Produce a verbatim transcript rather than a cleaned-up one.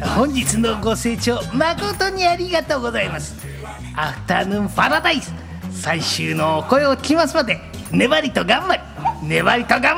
本日のご清聴誠にありがとうございます。アフタヌーンパラダイス最終のお声を聞きますまで粘りと頑張り粘りと頑張り